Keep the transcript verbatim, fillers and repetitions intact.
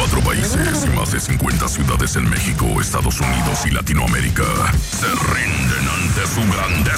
veinticuatro países y más de cincuenta ciudades en México, Estados Unidos y Latinoamérica se rinden ante su grandeza.